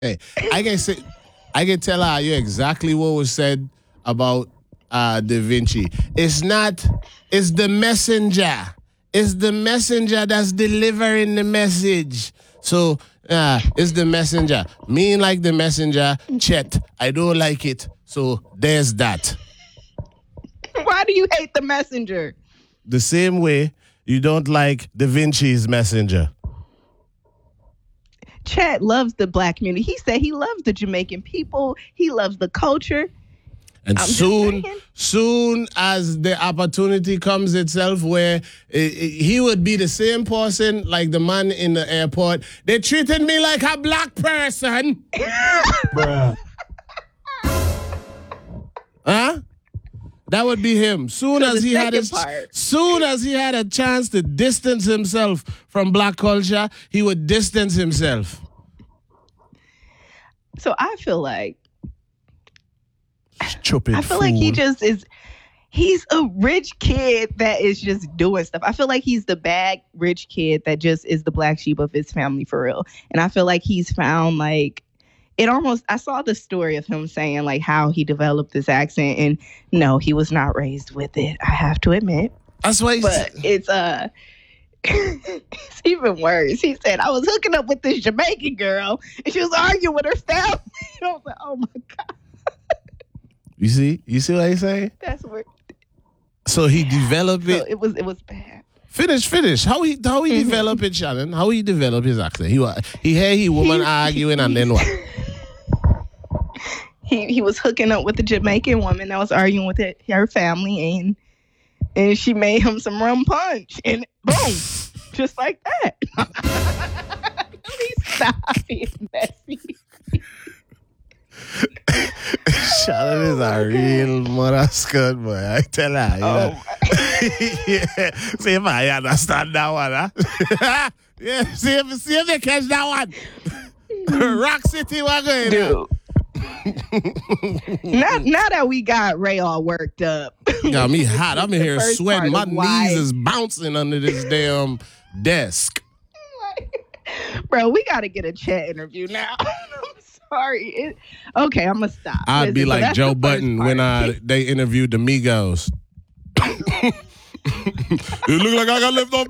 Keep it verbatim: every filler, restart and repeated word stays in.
Hey, I can say, I can tell her you exactly what was said about uh, Da Vinci. It's not. It's the messenger. It's the messenger that's delivering the message. So uh, it's the messenger. Me like the messenger. Chet. I don't like it. So there's that. Why do you hate the messenger? The same way you don't like Da Vinci's messenger. Chet loves the black community. He said he loves the Jamaican people. He loves the culture. And I'm soon, soon as the opportunity comes itself where i- i- he would be the same person like the man in the airport. They treated me like a black person. Bruh. Huh? That would be him. Soon So as the he had second his, part. soon as he had a chance to distance himself from black culture, he would distance himself. So I feel like Stupid I feel like he fool. just is. He's a rich kid that is just doing stuff. I feel like he's the bad rich kid that just is the black sheep of his family for real. And I feel like he's found like it almost. I saw the story of him saying like how he developed this accent, and no, he was not raised with it. I have to admit, That's why he's, but it's uh. It's even worse. He said, I was hooking up with this Jamaican girl and she was arguing with her family. I was like, oh my God, you see, you see what I say? that's weird. So he developed So it. it was it was bad. Finish, finish. How he how he Mhm. develop it, Shannon? How he develop his accent? He wa- he hear he woman He- arguing and then what? He he was hooking up with a Jamaican woman that was arguing with it, her family, and and she made him some rum punch, and boom, just like that. Please stop being messy. Shannon is a real mother scud boy. I tell her. You know. Oh, Yeah. See if I understand that one, huh? Yeah, see if see if they catch that one. Rock City, what going on? dude. now, now that we got Ray all worked up, Got me hot. I'm in The here first sweating. My part of why- knees is bouncing under this damn desk. bro, we got to get a chat interview now. I'm sorry. It, okay, I'm gonna stop. I'd be Listen, so like that's Joe the first Button when part. uh, they interviewed the Migos. It look like I got left off